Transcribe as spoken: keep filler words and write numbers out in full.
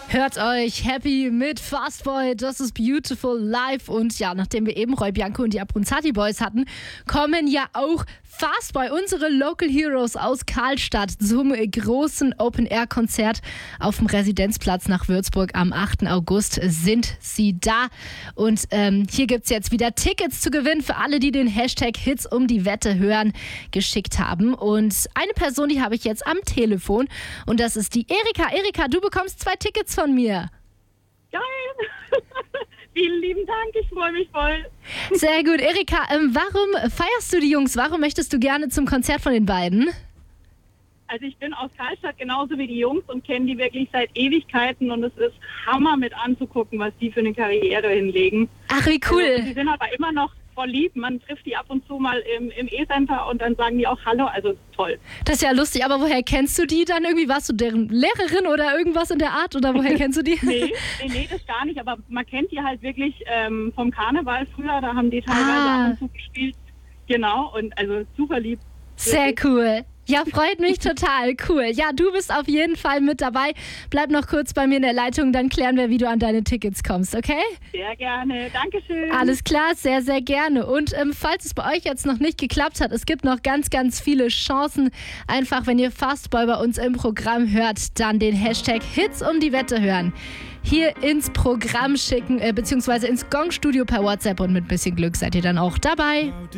Hört euch happy mit Fastboy, das ist Beautiful Life. Und ja, nachdem wir eben Roy Bianco und die Abronzati Boys hatten, kommen ja auch Fastboy, unsere Local Heroes aus Karlstadt, zum großen Open-Air-Konzert auf dem Residenzplatz nach Würzburg. Am achten August sind sie da. Und ähm, hier gibt es jetzt wieder Tickets zu gewinnen für alle, die den Hashtag Hits um die Wette hören geschickt haben. Und eine Person, die habe ich jetzt am Telefon. Und das ist die Erika. Erika, du bekommst zwei Tickets von mir. Geil! Vielen lieben Dank, ich freue mich voll. Sehr gut. Erika, ähm, warum feierst du die Jungs? Warum möchtest du gerne zum Konzert von den beiden? Also ich bin aus Karlstadt genauso wie die Jungs und kenne die wirklich seit Ewigkeiten und es ist Hammer mit anzugucken, was die für eine Karriere hinlegen. Ach, wie cool. Also, die sind aber immer noch voll lieb. Man trifft die ab und zu mal im, im E-Center und dann sagen die auch Hallo, also toll. Das ist ja lustig, aber woher kennst du die dann irgendwie? Warst du deren Lehrerin oder irgendwas in der Art oder woher kennst du die? nee, nee, nee, das gar nicht, aber man kennt die halt wirklich ähm, vom Karneval früher, da haben die teilweise Ah. ab und zu gespielt. Genau, und also super lieb. Sehr cool. Ja, freut mich total. Cool. Ja, du bist auf jeden Fall mit dabei. Bleib noch kurz bei mir in der Leitung, dann klären wir, wie du an deine Tickets kommst, okay? Sehr gerne. Dankeschön. Alles klar, sehr, sehr gerne. Und ähm, falls es bei euch jetzt noch nicht geklappt hat, es gibt noch ganz, ganz viele Chancen. Einfach, wenn ihr Fastboy bei uns im Programm hört, dann den Hashtag Hits um die Wette hören. Hier ins Programm schicken, äh, beziehungsweise ins Gong-Studio per WhatsApp und mit ein bisschen Glück seid ihr dann auch dabei.